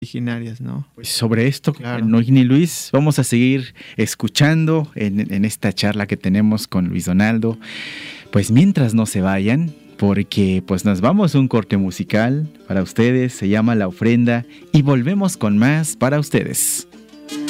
originarias, ¿no? Pues sobre esto, Claro. Noigni Luis, vamos a seguir escuchando en esta charla que tenemos con Luis Donaldo. Pues mientras no se vayan, porque pues nos vamos a un corte musical para ustedes, se llama La Ofrenda, y volvemos con más para ustedes.